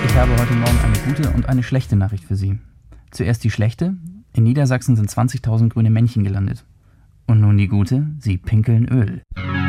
Ich habe heute Morgen eine gute und eine schlechte Nachricht für Sie. Zuerst die schlechte. In Niedersachsen sind 20.000 grüne Männchen gelandet. Und nun die gute, sie pinkeln Öl.